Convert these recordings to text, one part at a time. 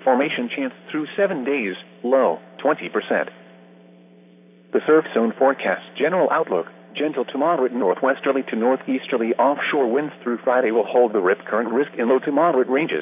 formation chance through 7 days, low, 20%. The surf zone forecast general outlook, gentle to moderate northwesterly to northeasterly offshore winds through Friday will hold the rip current risk in low to moderate ranges.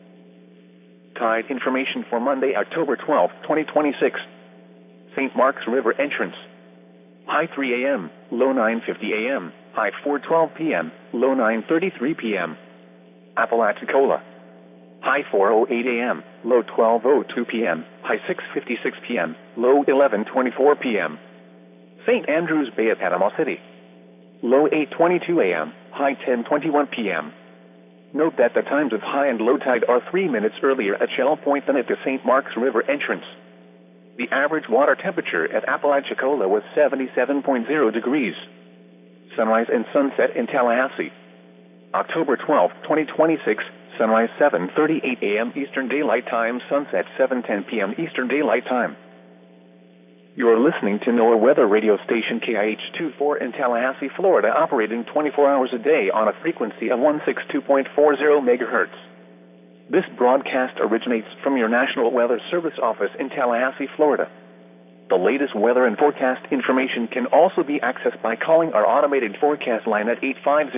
Tide information for Monday, October 12, 2026. St. Mark's River entrance. High 3 a.m., low 9:50 a.m., high 4:12 p.m., low 9:33 p.m. Apalachicola. High 4:08 a.m., low 12:02 p.m., high 6:56 p.m., low 11:24 p.m. St. Andrews Bay at Panama City. Low 8:22 a.m., high 10:21 p.m. Note that the times of high and low tide are 3 minutes earlier at Shell Point than at the St. Mark's River entrance. The average water temperature at Apalachicola was 77.0 degrees. Sunrise and sunset in Tallahassee. October 12, 2026, sunrise 7:38 a.m. Eastern Daylight Time, sunset 7:10 p.m. Eastern Daylight Time. You're listening to NOAA weather radio station KIH-24 in Tallahassee, Florida, operating 24 hours a day on a frequency of 162.40 MHz. This broadcast originates from your National Weather Service office in Tallahassee, Florida. The latest weather and forecast information can also be accessed by calling our automated forecast line at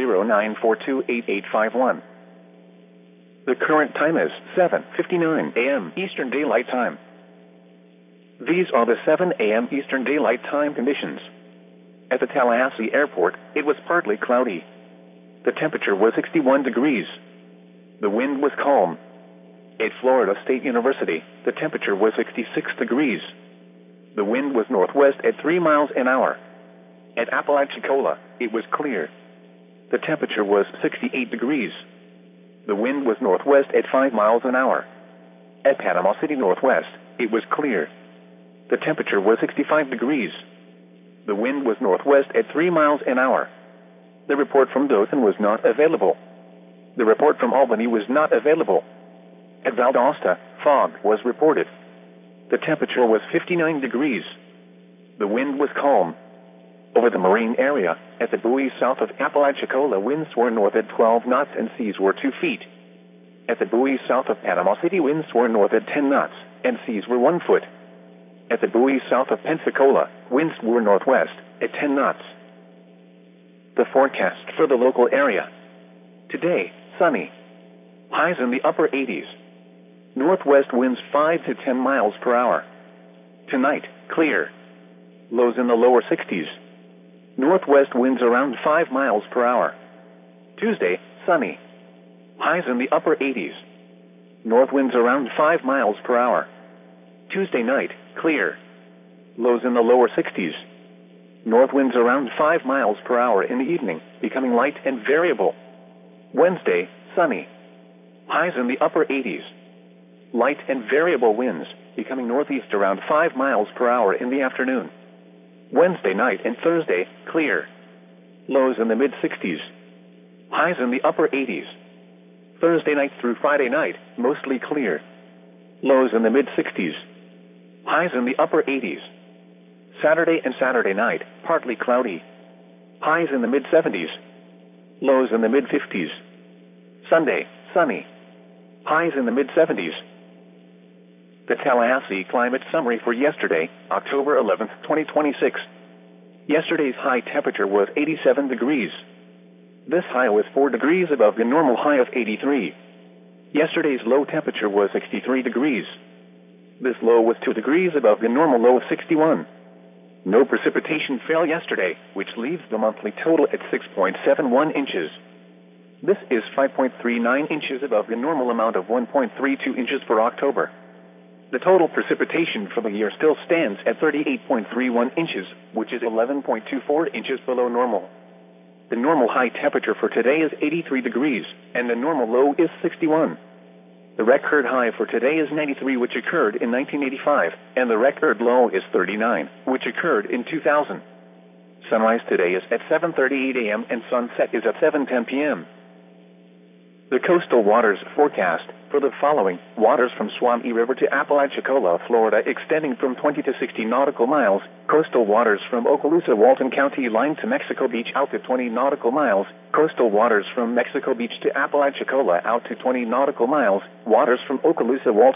850-942-8851. The current time is 7:59 a.m. Eastern Daylight Time. These are the 7 a.m. Eastern Daylight Time conditions. At the Tallahassee Airport, it was partly cloudy. The temperature was 61 degrees. The wind was calm. At Florida State University, the temperature was 66 degrees. The wind was northwest at 3 miles an hour. At Apalachicola, it was clear. The temperature was 68 degrees. The wind was northwest at 5 miles an hour. At Panama City Northwest, it was clear. The temperature was 65 degrees. The wind was northwest at 3 miles an hour. The report from Dothan was not available. The report from Albany was not available. At Valdosta, fog was reported. The temperature was 59 degrees. The wind was calm. Over the marine area, at the buoys south of Apalachicola, winds were north at 12 knots and seas were 2 feet. At the buoys south of Panama City, winds were north at 10 knots and seas were 1 foot. At the buoys south of Pensacola, winds were northwest at 10 knots. The forecast for the local area. Today, sunny. Highs in the upper 80s. Northwest winds 5 to 10 miles per hour. Tonight, clear. Lows in the lower 60s. Northwest winds around 5 miles per hour. Tuesday, sunny. Highs in the upper 80s. North winds around 5 miles per hour. Tuesday night, clear. Lows in the lower 60s. North winds around 5 miles per hour in the evening, becoming light and variable. Wednesday, sunny. Highs in the upper 80s. Light and variable winds, becoming northeast around 5 miles per hour in the afternoon. Wednesday night and Thursday, clear. Lows in the mid-60s. Highs in the upper 80s. Thursday night through Friday night, mostly clear. Lows in the mid-60s. Highs in the upper 80s. Saturday and Saturday night, partly cloudy. Highs in the mid-70s. Lows in the mid-50s. Sunday, sunny. Highs in the mid-70s. The Tallahassee Climate Summary for yesterday, October 11, 2026. Yesterday's high temperature was 87 degrees. This high was 4 degrees above the normal high of 83. Yesterday's low temperature was 63 degrees. This low was 2 degrees above the normal low of 61. No precipitation fell yesterday, which leaves the monthly total at 6.71 inches. This is 5.39 inches above the normal amount of 1.32 inches for October. The total precipitation for the year still stands at 38.31 inches, which is 11.24 inches below normal. The normal high temperature for today is 83 degrees, and the normal low is 61. The record high for today is 93, which occurred in 1985, and the record low is 39, which occurred in 2000. Sunrise today is at 7:38 a.m. and sunset is at 7:10 p.m. The coastal waters forecast for the following: waters from Swami River to Apalachicola, Florida, extending from 20 to 60 nautical miles. Coastal waters from Okaloosa, Walton County line to Mexico Beach out to 20 nautical miles. Coastal waters from Mexico Beach to Apalachicola out to 20 nautical miles. Waters from Okaloosa, Walton